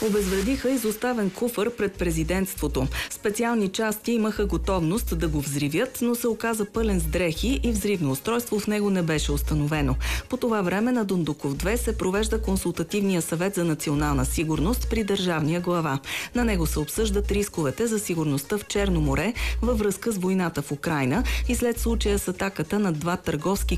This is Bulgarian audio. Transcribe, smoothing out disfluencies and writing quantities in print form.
Обезвредиха изоставен куфър пред президентството. Специални части имаха готовност да го взривят, но се оказа пълен с дрехи и взривно устройство в него не беше установено. По това време на Дондуков 2 се провежда консултативния съвет за национална сигурност при държавния глава. На него се обсъждат рисковете за сигурността в Черно море във връзка с войната в Украйна и след случая с атаката на два търговски